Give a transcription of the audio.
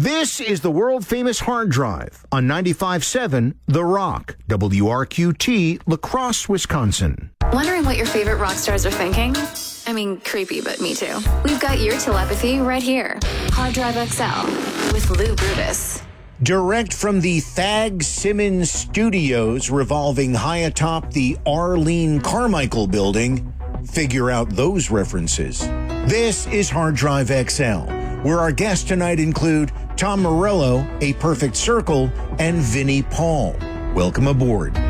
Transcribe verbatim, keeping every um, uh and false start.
This is the world-famous hard drive on ninety-five point seven The Rock, W R Q T, La Crosse, Wisconsin. Wondering what your favorite rock stars are thinking? I mean, creepy, but me too. We've got your telepathy right here. Hard Drive X L with Lou Brutus. Direct from the Thag Simmons Studios revolving high atop the Arlene Carmichael building. Figure out those references. This is Hard Drive X L, where our guests tonight include Tom Morello, A Perfect Circle, and Vinnie Paul. Welcome aboard.